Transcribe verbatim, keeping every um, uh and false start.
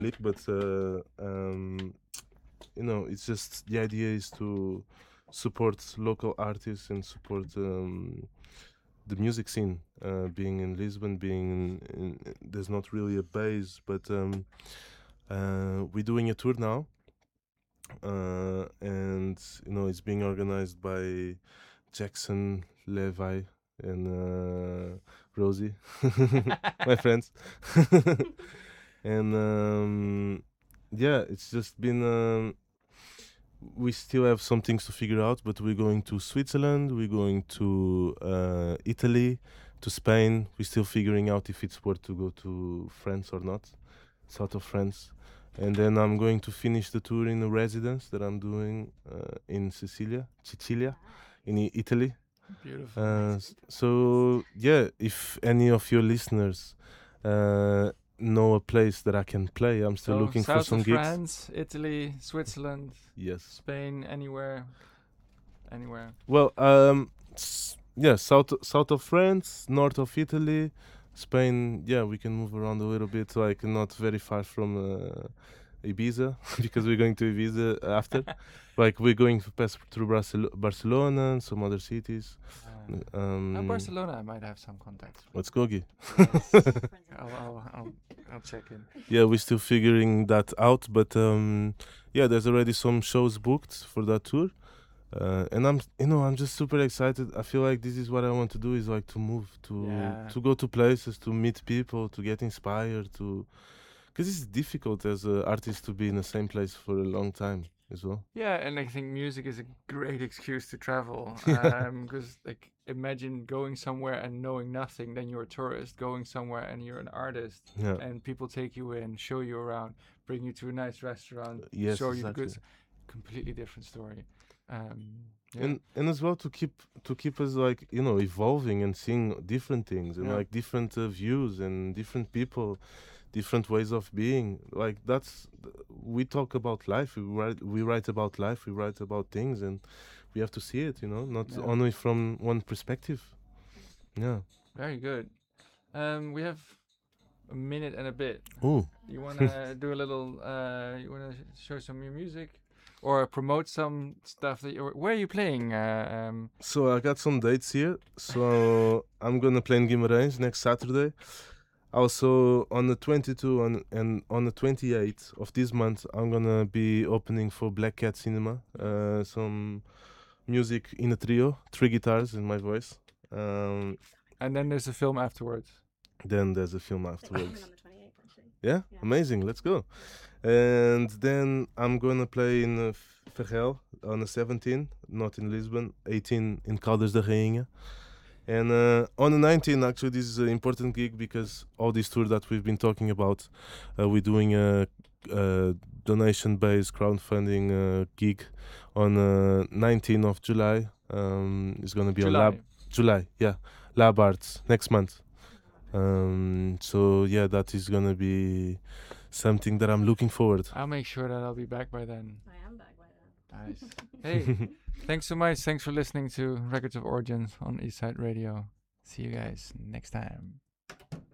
but uh, um, you know, it's just the idea is to support local artists and support um, the music scene. Uh, being in Lisbon, being in, in, there's not really a base, but um, uh, we're doing a tour now, uh, and you know, it's being organized by Jackson Levi and uh, Rosie, my friends, and um, yeah, it's just been. Um, we still have some things to figure out, but we're going to Switzerland, we're going to uh, Italy, to Spain. We're still figuring out if it's worth to go to France or not, south of France. And then I'm going to finish the tour in a residence that I'm doing uh, in Sicilia, Sicilia, in I- Italy. Beautiful. Uh, s- so yeah, if any of your listeners uh, know a place that I can play, I'm still So looking for south some of gigs. France, Italy, Switzerland, Yes. Spain, anywhere, anywhere. Well, um, s- yeah, south south of France, north of Italy, Spain. Yeah, we can move around a little bit, like not very far from uh, Ibiza, because we're going to Ibiza after. Like we're going to pass through Barcel- Barcelona and some other cities. Uh, Um, now Barcelona, I might have some contacts. with. let's go, Guy. Yes. I'll, I'll, I'll, I'll check in. Yeah, we're still figuring that out, but um, yeah, there's already some shows booked for that tour. Uh, and I'm, you know, I'm just super excited. I feel like this is what I want to do, is like to move, to Yeah. to go to places, to meet people, to get inspired, to, because it's difficult as an artist to be in the same place for a long time as well. Yeah, and I think music is a great excuse to travel. Um, because like imagine going somewhere and knowing nothing, then you're a tourist. Going somewhere and you're an artist, Yeah. and people take you in, show you around, bring you to a nice restaurant, Yes, show you the exactly. goods. Completely different story. Um, yeah. And and as well to keep to keep us like, you know, evolving and seeing different things and Yeah. like different uh, views and different people, different ways of being. Like that's, we talk about life. We write we write about life. We write about things, and we have to see it. You know, not Yeah. only from one perspective. Yeah. Very good. Um, we have a minute and a bit. Oh. You wanna do a little? Uh, you wanna show some of your music, or promote some stuff that you? Where are you playing? Uh, um, So I got some dates here. So I'm gonna play in Guimarães next Saturday. Also on the twenty-second on, and on the twenty-eighth of this month, I'm gonna be opening for Black Cat Cinema. Uh, some music in a trio, three guitars and my voice. Um, and then there's a film afterwards. then there's a film afterwards. Coming on the twenty-eighth, actually. Yeah? Yeah. Amazing. Let's go. And then I'm gonna play in uh, Ferrel on the seventeenth, not in Lisbon, eighteenth in Caldas da Rainha. And uh, on the nineteenth, actually, this is an important gig because all this tour that we've been talking about, uh, we're doing a, a donation-based crowdfunding uh, gig on uh, nineteenth of July. Um, it's gonna be July. on Lab July, yeah, Lab Arts next month. Um, so yeah, that is gonna be something that I'm looking forward. I'll make sure that I'll be back by then. I am back by then. Nice. Hey, thanks so much. Thanks for listening to Records of Origins on Eastside Radio. See you guys next time.